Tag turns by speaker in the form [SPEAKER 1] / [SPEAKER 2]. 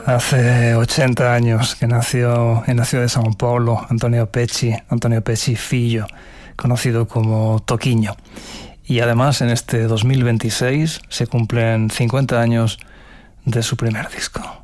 [SPEAKER 1] Hace 80 años que nació de São Paulo Antonio Pecci Filho, conocido como Toquinho. Y además en este 2026 se cumplen 50 años de su primer disco.